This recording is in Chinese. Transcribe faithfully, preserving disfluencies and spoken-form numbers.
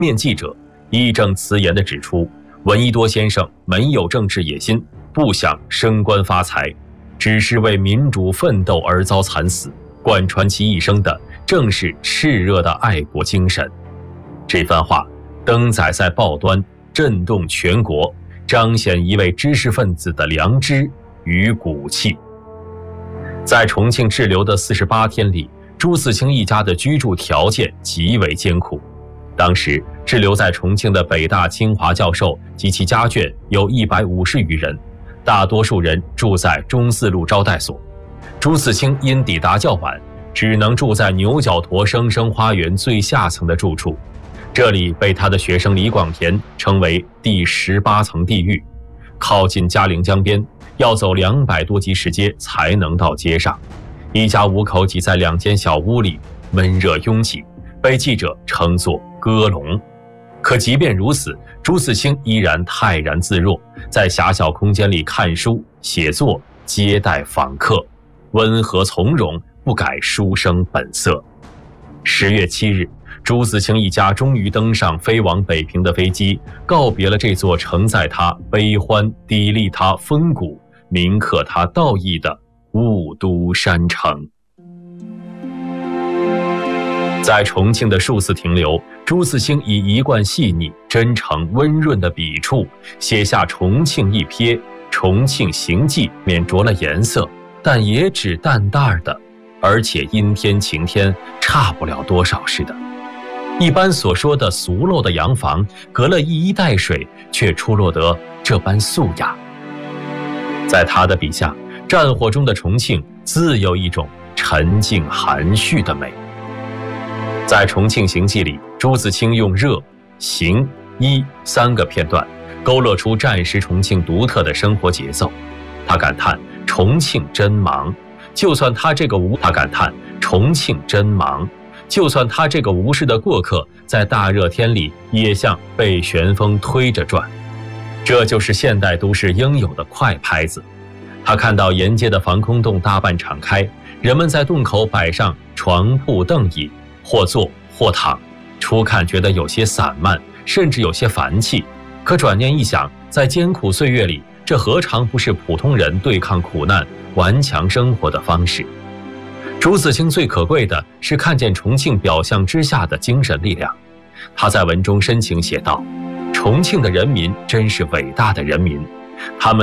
面记者义正辞严地指出，闻一多先生没有政治野心，不想升官发财，只是为民主奋斗而遭惨死，贯穿其一生的正是炽热的爱国精神。这番话登载在报端，震动全国，彰显一位知识分子的良知与骨气。在重庆滞留的四十八天里，朱自清一家的居住条件极为艰苦。当时滞留在重庆的北大清华教授及其家眷有一百五十余人，大多数人住在中四路招待所。朱自清因抵达较晚，只能住在牛角沱生生花园最下层的住处，这里被他的学生李广田称为第十八层地狱，靠近嘉陵江边，要走两百多级石阶才能到街上。一家五口挤在两间小屋里，闷热拥挤，被记者称作鸽笼。可即便如此，朱自清依然泰然自若，在狭小空间里看书、写作、接待访客，温和从容，不改书生本色。十月七日，朱自清一家终于登上飞往北平的飞机，告别了这座承载他悲欢、砥砺他风骨、铭刻他道义的雾都山城。在重庆的数次停留，朱自清以一贯细腻、真诚、温润的笔触，写下《重庆一瞥》《重庆行记》，免着了颜色，但也只淡淡的，而且阴天晴天差不了多少似的。一般所说的俗陋的洋房，隔了一衣带水，却出落得这般素雅。在他的笔下，战火中的重庆自有一种沉静含蓄的美。在《重庆行记》里，朱自清用热、行、衣三个片段勾勒出战时重庆独特的生活节奏。他感叹重庆真忙，就算他这个无他感叹重庆真忙，就算他这个无事的过客，在大热天里也像被旋风推着转。这就是现代都市应有的快拍子。他看到沿街的防空洞大半敞开，人们在洞口摆上床铺凳椅，或坐或躺，初看觉得有些散漫，甚至有些烦气，可转念一想，在艰苦岁月里，这何尝不是普通人对抗苦难、顽强生活的方式？朱自清最可贵的是看见重庆表象之下的精神力量。他在文中深情写道：重庆的人民真是伟大的人民，他们